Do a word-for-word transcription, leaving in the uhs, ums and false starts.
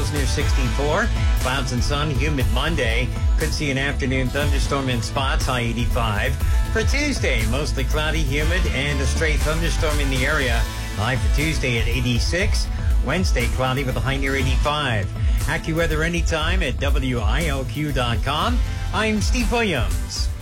lows near sixty-four. Clouds and sun, humid Monday. Could see an afternoon thunderstorm in spots, high eighty-five. For Tuesday, mostly cloudy, humid, and a stray thunderstorm in the area. High for Tuesday at eighty-six. Wednesday, cloudy with a high near eighty-five. AccuWeather anytime at W I L Q dot com. I'm Steve Williams.